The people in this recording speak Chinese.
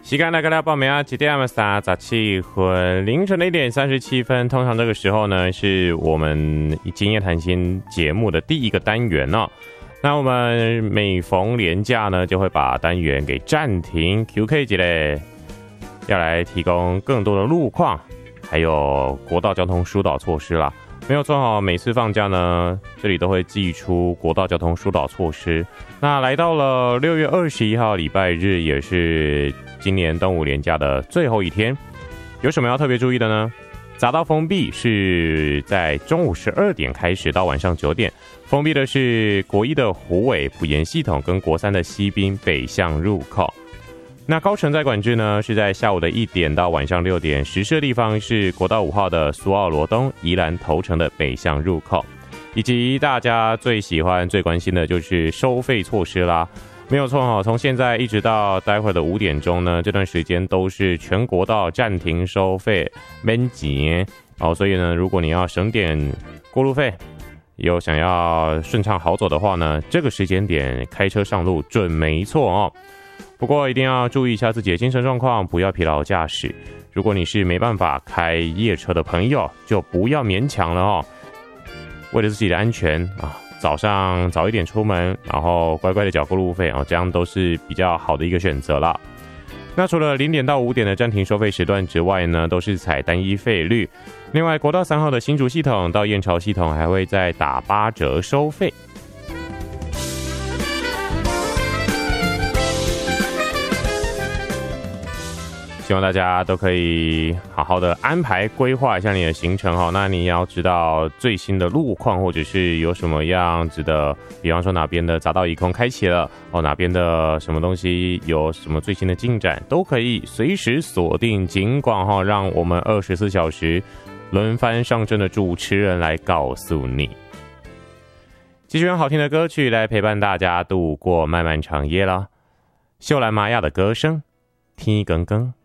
时间来到了报名啊，7点37分，凌晨的1点37分。通常这个时候呢，是我们今夜谈心节目的第一个单元哦。那我们每逢连假呢，就会把单元给暂停 QK 节嘞，要来提供更多的路况，还有国道交通疏导措施啦。没有错哦，每次放假呢，这里都会寄出国道交通疏导措施。那来到了6月21号礼拜日，也是今年端午连假的最后一天，有什么要特别注意的呢？匝道封闭是在中午12点开始到晚上9点，封闭的是国一的虎尾埔盐系统跟国三的西滨北向入口。那高乘载管制呢，是在下午的1点到晚上6点，实施的地方是国道5号的苏澳罗东、宜兰头城的北向入口，以及大家最喜欢、最关心的就是收费措施啦。没有错哦，从现在一直到待会的5点钟呢，这段时间都是全国道暂停收费免钱哦。所以呢，如果你要省点过路费，有想要顺畅好走的话呢，这个时间点开车上路准没错哦。不过一定要注意一下自己的精神状况，不要疲劳驾驶。如果你是没办法开夜车的朋友，就不要勉强了哦。为了自己的安全啊，早上早一点出门，然后乖乖的缴过路费哦，这样都是比较好的一个选择啦。那除了0点到5点的暂停收费时段之外呢，都是采单一费率。另外，国道3号的新竹系统到燕巢系统还会再打8折收费。希望大家都可以好好的安排规划一下你的行程哈。那你也要知道最新的路况，或者是有什么样子的，比方说哪边的匝道移空开启了哦，哪边的什么东西有什么最新的进展，都可以随时锁定警广哈，让我们24小时轮番上阵的主持人来告诉你。继续用好听的歌曲来陪伴大家度过漫漫长夜啦。秀兰玛雅的歌声，天更更。